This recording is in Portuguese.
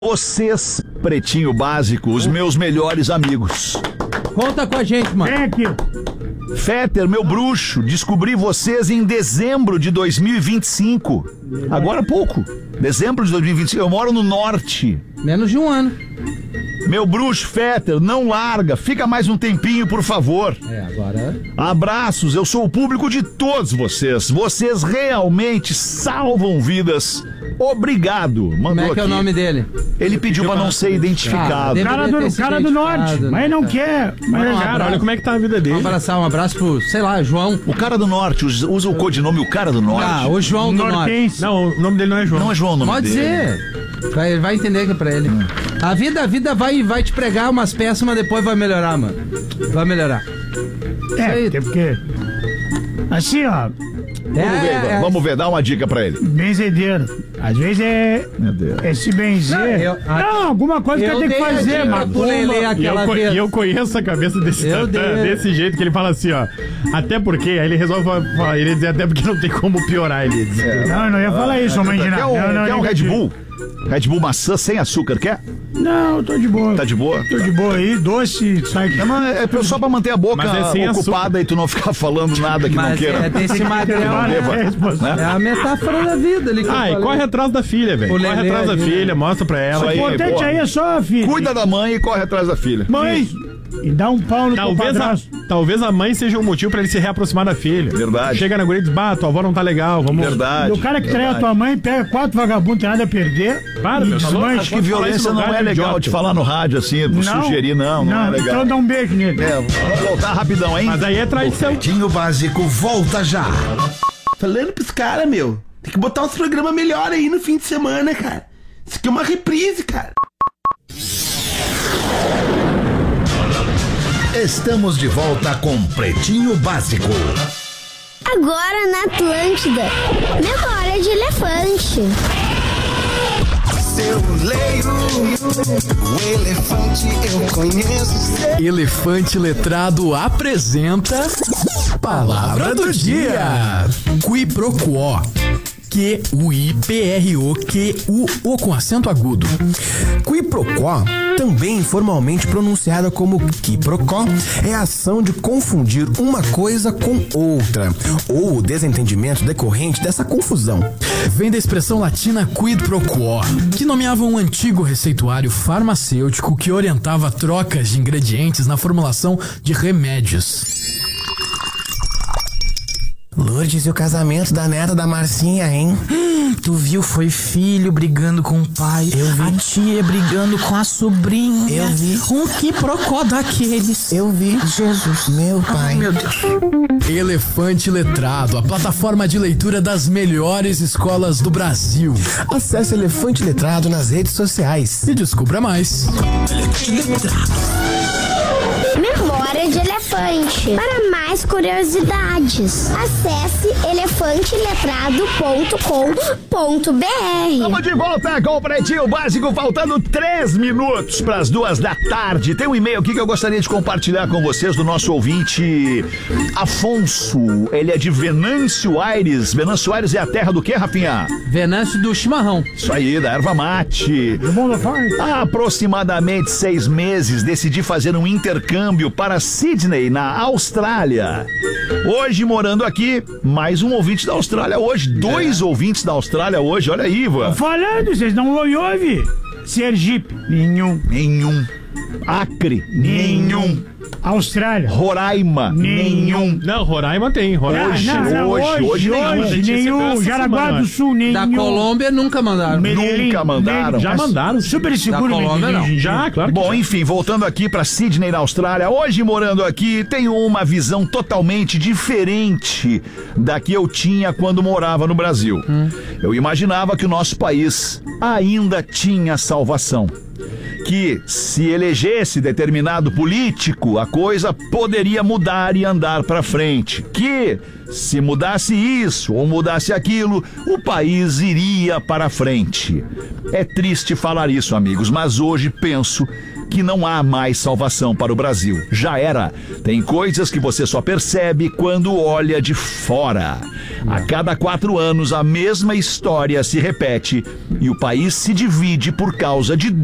Vocês, Pretinho Básico, os meus melhores amigos. Conta com a gente, mano. Vem aqui. Fetter, meu bruxo, descobri vocês em dezembro de 2025. Agora há pouco. Dezembro de 2025. Eu moro no norte. Menos de um ano. Meu bruxo, Fetter, não larga. Fica mais um tempinho, por favor. Agora... Abraços, eu sou o público de todos vocês. Vocês realmente salvam vidas. Obrigado. Mandou Como é que aqui. é o nome dele? Ele pediu pra não ser identificado. Cara do norte, mas não quer. Mas Cara, olha como é que tá a vida dele. Um abraço pro, sei lá, João. O cara do norte, usa o codinome O Cara do Norte. Ah, o João do Norte. nortense. Não, o nome dele não é João. Não é João o nome Pode dele. ser. Vai entender que é pra ele. A vida vai te pregar umas peças, mas depois vai melhorar, mano. Vai melhorar. É, tem porque... Assim, ó, Vamos ver, dá uma dica pra ele. benzedeiro. Às vezes Meu Deus. é se benzer. Não, alguma coisa que tem que fazer, mas macumba. E eu conheço a cabeça desse Eu Tatã, dei. desse jeito que ele fala assim, ó. Até porque, aí ele resolve falar, ele ia dizer até porque não tem como piorar, ele ia dizer. Não, eu não ia falar isso, mãe de Quer nada. um Red Bull? Red Bull maçã sem açúcar, quer? Não, tô de boa. Tá de boa? Tô de boa aí, doce, sai aqui. É só pra manter a boca Mas é sem ocupada e tu não ficar falando nada que não Mas queira. tem esse material, né? É a metáfora da vida ali que eu Ah, e falei. corre atrás da filha, velho. O Corre Lelê atrás da ali, filha, mostra pra ela. Isso O aí, importante pô. aí é só, filho. Cuida da mãe e corre atrás da filha. Mãe! E dá um pau no teu Talvez a mãe seja um motivo pra ele se reaproximar da filha. Verdade. Chega na guria e diz, tua avó não tá legal, vamos... Verdade. E o cara que trai a tua mãe pega 4 vagabundos, tem nada a perder. Para, meu, tá louco? desmancha. Acho que violência não é legal de falar no rádio assim, sugerir, não é legal. Então dá um beijo nele. Vamos voltar rapidão, hein? Mas aí é traição. Pretinho Básico volta já. Falando pros caras, meu, tem que botar uns programas melhor aí no fim de semana, cara. Isso aqui é uma reprise, cara. Estamos de volta com Pretinho Básico. Agora na Atlântida, memória de elefante. Eu leio o elefante, eu conheço. Elefante Letrado apresenta Palavra do Dia. Qui pro quo. Q-U-I-P-R-O-Q-U-O com acento agudo. Qui pro quo, também informalmente pronunciada como quiprocó, é a ação de confundir uma coisa com outra, ou o desentendimento decorrente dessa confusão. Vem da expressão latina quid pro quo, que nomeava um antigo receituário farmacêutico que orientava trocas de ingredientes na formulação de remédios. Lourdes, e o casamento da neta da Marcinha, hein? Tu viu? Foi filho brigando com o pai. Eu vi. A tia brigando com a sobrinha. Eu vi. Um quiprocó daqueles. Eu vi. Jesus. Meu pai. Ai, meu Deus. Elefante Letrado, a plataforma de leitura das melhores escolas do Brasil. Acesse Elefante Letrado nas redes sociais. E descubra mais. Memória de elefante. Para mais curiosidades, acesse elefanteletrado.com.br. Estamos de volta com o Pretinho Básico, faltando 3 minutos para as 2h. Tem um e-mail aqui que eu gostaria de compartilhar com vocês do nosso ouvinte Afonso. Ele é de Venâncio Aires. Venâncio Aires é a terra do quê, Rafinha? Venâncio do chimarrão. Isso aí, da erva mate. Há aproximadamente 6 meses decidi fazer um intercâmbio para Sydney, na Austrália. Hoje, morando aqui, mais um ouvinte da Austrália hoje. 2 ouvintes da Austrália hoje, olha aí, Ivan. Falando, vocês não ouvem? Sergipe, nenhum. Acre, nenhum. Austrália, Roraima, nenhum. Não, Roraima tem. Roraima. Hoje nenhum. Jaraguá do Sul, nenhum. Da Colômbia nunca mandaram. Nunca mandaram. Já mandaram. Super seguro. Da Colômbia, não. Já, claro que Bom, já. enfim, voltando aqui para Sydney, na Austrália, hoje morando aqui, tenho uma visão totalmente diferente da que eu tinha quando morava no Brasil. Eu imaginava que o nosso país ainda tinha salvação. que se elegesse determinado político, a coisa poderia mudar e andar para frente. Que se mudasse isso ou mudasse aquilo, o país iria para frente. É triste falar isso, amigos, mas hoje penso que não há mais salvação para o Brasil. Já era. Tem coisas que você só percebe quando olha de fora. A cada 4 anos, a mesma história se repete e o país se divide por causa de